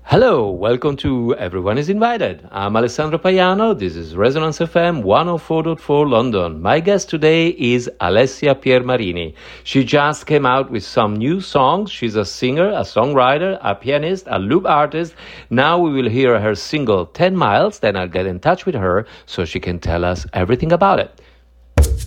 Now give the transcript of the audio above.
Hello, welcome to Everyone is Invited. I'm Alessandro Paiano. This is Resonance FM 104.4 London. My guest today is Alessia Piermarini. She just came out with some new songs. She's a singer, a songwriter, a pianist, a loop artist. Now we will hear her single 10 Miles. Then I'll get in touch with her so she can tell us everything about it.